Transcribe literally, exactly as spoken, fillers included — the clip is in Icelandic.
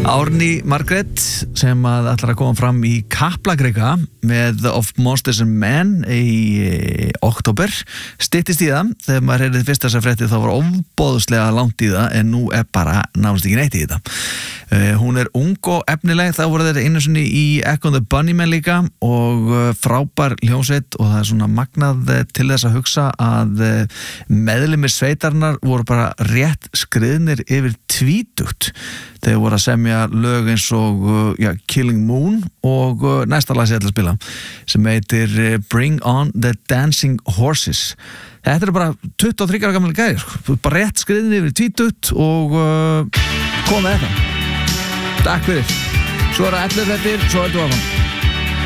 Árný Margrét sem að ætlar að koma fram í Kaplakrika með Of Monsters and Men í október. Styttist í það, þegar maður heyrði fyrst þessa frétti þá var ofboðslega langt í það en nú er bara nánast ekki neitt í þetta. Uh, hún er ung og efnileg, þá voru þeir einu sinni í Echo and the Bunnymen líka og uh, frábær hljómsveit og það er svona magnað uh, til þess að hugsa að uh, meðlimir sveitarnar voru bara rétt skriðnir yfir tvítugt. Þeir voru að semja lög eins og uh, ja, Killing Moon og uh, næsta lag sem ég ætla að spila sem heitir uh, Bring on the Dancing Horses. Þetta er bara tuttugu og þriggja ára gammal gæðir, bara rétt skriðnir yfir tvítugt og uh, kom með þetta. Takk fyrir. Svo er það ellefu þettir, svo er þú áfram.